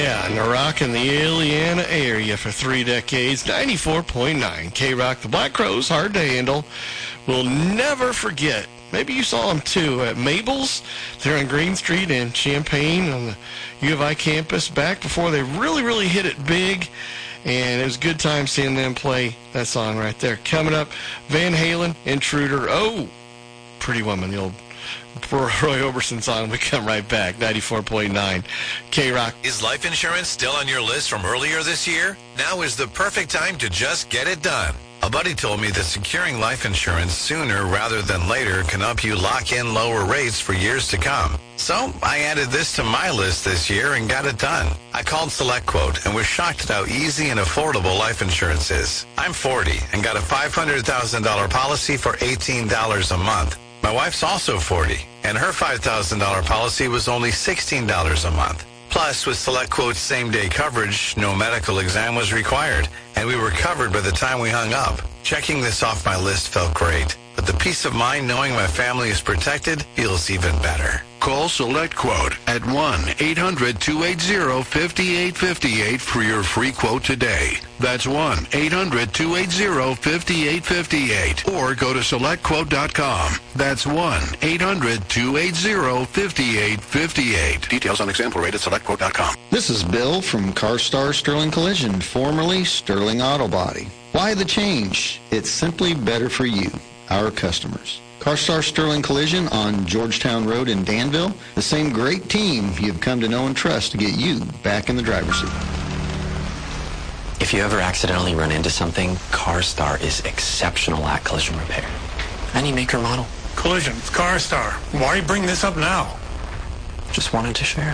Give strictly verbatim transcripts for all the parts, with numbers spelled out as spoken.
Yeah, and they're rocking the Illiana area for three decades. ninety-four point nine K-Rock. The Black Crowes, hard to handle. We'll never forget. Maybe you saw them, too, at Mabel's. They're on Green Street in Champaign on the U of I campus back before they really, really hit it big. And it was a good time seeing them play that song right there. Coming up, Van Halen, Intruder. Oh, Pretty Woman, the old Roy Orbison song. We come right back. ninety-four point nine K-Rock. Is life insurance still on your list from earlier this year? Now is the perfect time to just get it done. A buddy told me that securing life insurance sooner rather than later can help you lock in lower rates for years to come. So I added this to my list this year and got it done. I called SelectQuote and was shocked at how easy and affordable life insurance is. I'm forty and got a five hundred thousand dollars policy for eighteen dollars a month. My wife's also forty, and her five thousand dollars policy was only sixteen dollars a month. Plus, with SelectQuote's same-day coverage, no medical exam was required, and we were covered by the time we hung up. Checking this off my list felt great, but the peace of mind knowing my family is protected feels even better. Call SelectQuote at one eight hundred two eight zero five eight five eight for your free quote today. That's one eight hundred two eight zero five eight five eight. Or go to select quote dot com. That's one eight hundred two eight zero five eight five eight. Details on example rate at select quote dot com. This is Bill from CarStar Sterling Collision, formerly Sterling Auto Body. Why the change? It's simply better for you, our customers. CarStar Sterling Collision on Georgetown Road in Danville. The same great team you've come to know and trust to get you back in the driver's seat. If you ever accidentally run into something, CarStar is exceptional at collision repair. Any make or model. Collision, it's CarStar. Why bring this up now? Just wanted to share.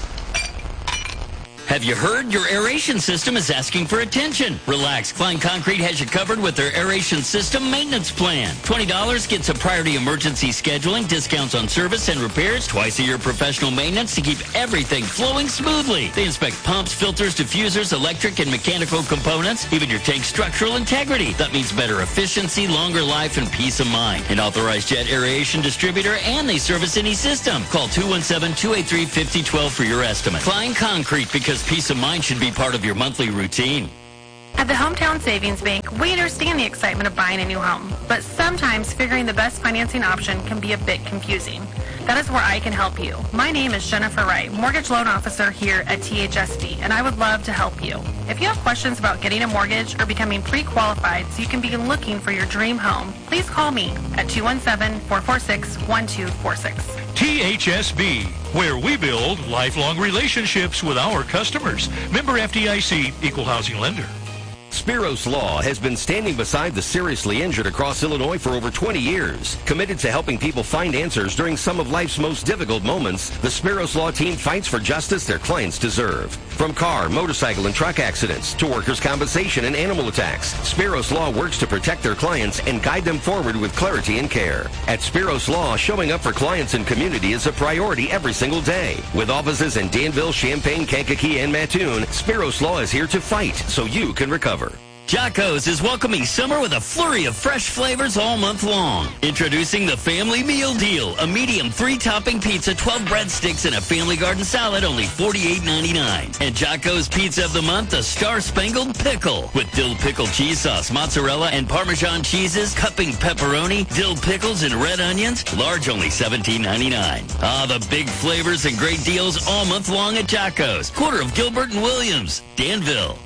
Have you heard? Your aeration system is asking for attention. Relax. Klein Concrete has you covered with their aeration system maintenance plan. twenty dollars gets a priority emergency scheduling, discounts on service and repairs, twice a year professional maintenance to keep everything flowing smoothly. They inspect pumps, filters, diffusers, electric and mechanical components, even your tank structural integrity. That means better efficiency, longer life, and peace of mind. An authorized jet aeration distributor, and they service any system. Call two one seven, two eight three, five oh one two for your estimate. Klein Concrete, because peace of mind should be part of your monthly routine. At the Hometown Savings Bank, we understand the excitement of buying a new home, but sometimes figuring the best financing option can be a bit confusing. That is where I can help you. My name is Jennifer Wright, Mortgage Loan Officer here at T H S B, and I would love to help you. If you have questions about getting a mortgage or becoming pre-qualified so you can begin looking for your dream home, please call me at two one seven, four four six, one two four six. T H S B, where we build lifelong relationships with our customers. Member F D I C, Equal Housing Lender. Spiros Law has been standing beside the seriously injured across Illinois for over twenty years. Committed to helping people find answers during some of life's most difficult moments, the Spiros Law team fights for justice their clients deserve. From car, motorcycle, and truck accidents to workers' compensation and animal attacks, Spiros Law works to protect their clients and guide them forward with clarity and care. At Spiros Law, showing up for clients and community is a priority every single day. With offices in Danville, Champaign, Kankakee, and Mattoon, Spiros Law is here to fight so you can recover. Jocko's is welcoming summer with a flurry of fresh flavors all month long. Introducing the Family Meal Deal. A medium three-topping pizza, twelve breadsticks, and a Family Garden salad, only forty-eight ninety-nine. And Jocko's Pizza of the Month, a Star-Spangled Pickle. With dill pickle cheese sauce, mozzarella, and Parmesan cheeses, cupping pepperoni, dill pickles, and red onions. Large, only seventeen ninety-nine. Ah, the big flavors and great deals all month long at Jocko's. Corner of Gilbert and Williams, Danville.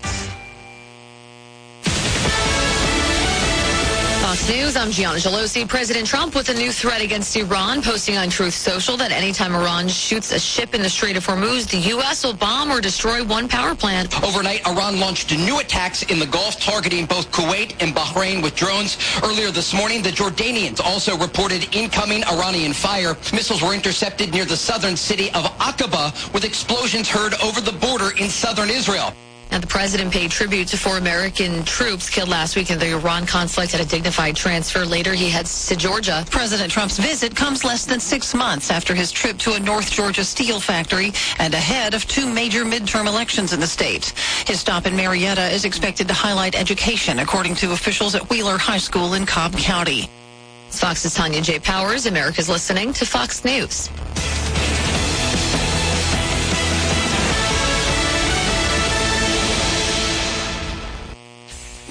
Fox News, I'm Gianna Gelosi. President Trump with a new threat against Iran, posting on Truth Social that anytime Iran shoots a ship in the Strait of Hormuz, the U S will bomb or destroy one power plant. Overnight, Iran launched new attacks in the Gulf, targeting both Kuwait and Bahrain with drones. Earlier this morning, the Jordanians also reported incoming Iranian fire. Missiles were intercepted near the southern city of Aqaba, with explosions heard over the border in southern Israel. Now, the president paid tribute to four American troops killed last week in the Iran conflict at a dignified transfer. Later, he heads to Georgia. President Trump's visit comes less than six months after his trip to a North Georgia steel factory and ahead of two major midterm elections in the state. His stop in Marietta is expected to highlight education, according to officials at Wheeler High School in Cobb County. Fox's Tanya J. Powers. America's listening to Fox News.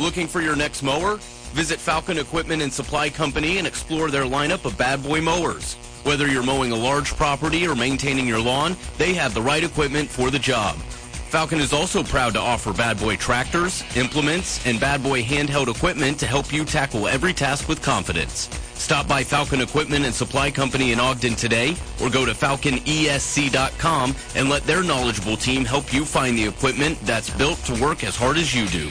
Looking for your next mower? Visit Falcon Equipment and Supply Company and explore their lineup of Bad Boy mowers. Whether you're mowing a large property or maintaining your lawn, they have the right equipment for the job. Falcon is also proud to offer Bad Boy tractors, implements, and Bad Boy handheld equipment to help you tackle every task with confidence. Stop by Falcon Equipment and Supply Company in Ogden today or go to falcon e s c dot com and let their knowledgeable team help you find the equipment that's built to work as hard as you do.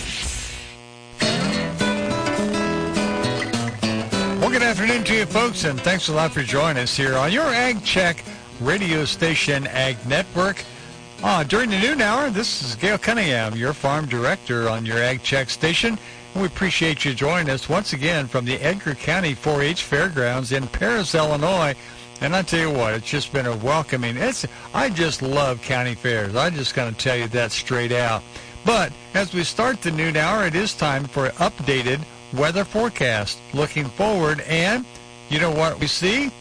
Well, good afternoon to you, folks, and thanks a lot for joining us here on your Ag Check radio station, Ag Network. Uh, during the noon hour, this is Gail Cunningham, your farm director on your Ag Check station. And we appreciate you joining us once again from the Edgar County four H Fairgrounds in Paris, Illinois. And I tell you what, it's just been a welcoming. It's I just love county fairs. I'm just going to tell you that straight out. But as we start the noon hour, it is time for an updated weather forecast. Looking forward, and you know what we see?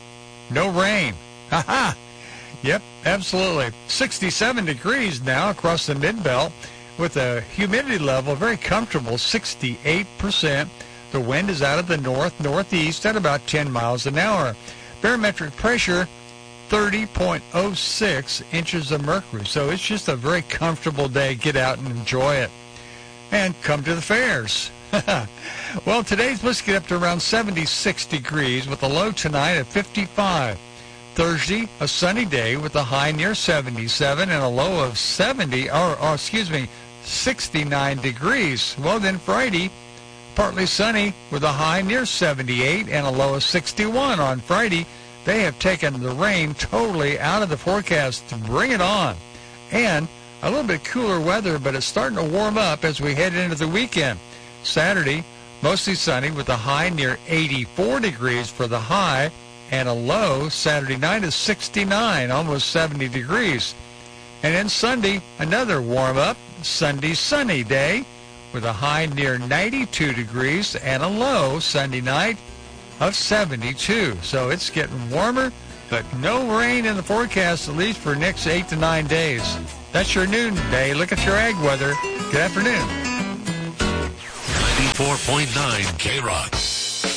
No rain. Ha ha! Yep, absolutely. sixty-seven degrees now across the Mid-Belt with a humidity level very comfortable, sixty-eight percent. The wind is out of the north-northeast at about ten miles an hour. Barometric pressure, thirty point oh six inches of mercury. So it's just a very comfortable day. Get out and enjoy it. And come to the fairs. Well, today's supposed to get up to around seventy-six degrees with a low tonight at fifty-five. Thursday, a sunny day with a high near seventy-seven and a low of seventy, or, or excuse me, sixty-nine degrees. Well, then Friday, partly sunny with a high near seventy-eight and a low of sixty-one. On Friday, they have taken the rain totally out of the forecast to bring it on. And a little bit cooler weather, but it's starting to warm up as we head into the weekend. Saturday, mostly sunny with a high near eighty-four degrees for the high, and a low Saturday night is sixty-nine, almost seventy degrees. And then Sunday, another warm-up, Sunday sunny day with a high near ninety-two degrees and a low Sunday night of seventy-two. So it's getting warmer, but no rain in the forecast, at least for the next eight to nine days. That's your noon day. Look at your ag weather. Good afternoon. ninety-four point nine K-Rock.